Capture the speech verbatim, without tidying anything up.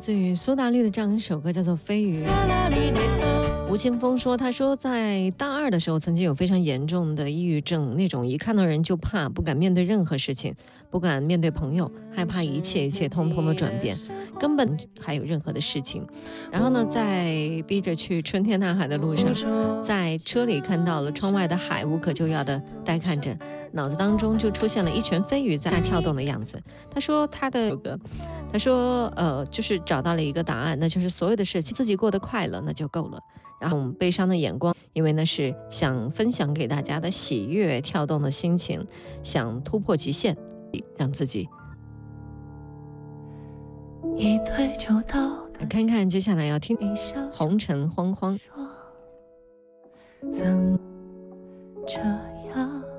自于苏打绿的这样一首歌叫做《飞鱼》。吴青峰说，他说在大二的时候曾经有非常严重的抑郁症，那种一看到人就怕，不敢面对任何事情，不敢面对朋友，害怕一切一切通通的转变，根本还有任何的事情。然后呢，在逼着去春天大海的路上，在车里看到了窗外的海，无可救药的呆看着，脑子当中就出现了一群飞鱼在跳动的样子。他说他的他说呃，就是找到了一个答案，那就是所有的事情自己过得快乐那就够了。然后悲伤的眼光，因为那是想分享给大家的喜悦跳动的心情，想突破极限，让自己一推就到。看看接下来要听红尘慌慌。怎这样